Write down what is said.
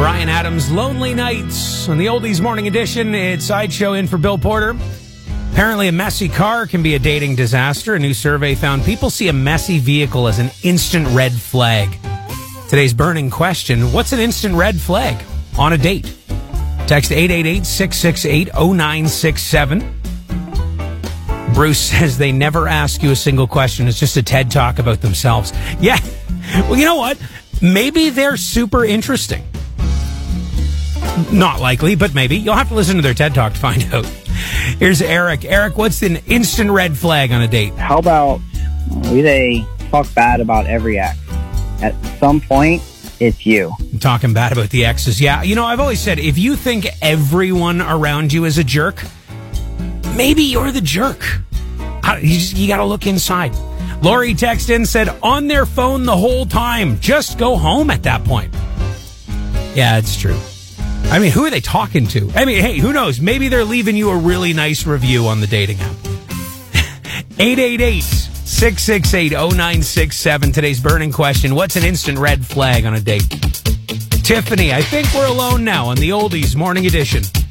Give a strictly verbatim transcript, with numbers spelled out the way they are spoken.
Bryan Adams, Lonely Nights. On the Oldies Morning Edition, it's Sideshow in for Bill Porter. Apparently, a messy car can be a dating disaster. A new survey found people see a messy vehicle as an instant red flag. Today's burning question, what's an instant red flag on a date? Text eight eight eight, six six eight, zero nine six seven. Bruce says they never ask you a single question. It's just a TED Talk about themselves. Yeah. Well, you know what? Maybe they're super interesting. Not likely, but maybe. You'll have to listen to their TED Talk to find out. Here's Eric. Eric, what's an instant red flag on a date? How about we they talk bad about every ex? At some point, it's you. Talking bad about the exes. Yeah, you know, I've always said, if you think everyone around you is a jerk, maybe you're the jerk. You, just, you got to look inside. Lori texted in, said, on their phone the whole time. Just go home at that point. Yeah, it's true. I mean, who are they talking to? I mean, hey, who knows? Maybe they're leaving you a really nice review on the dating app. eight eight eight, six six eight, zero nine six seven. Today's burning question, what's an instant red flag on a date? Tiffany, I think we're alone now on the Oldies Morning Edition.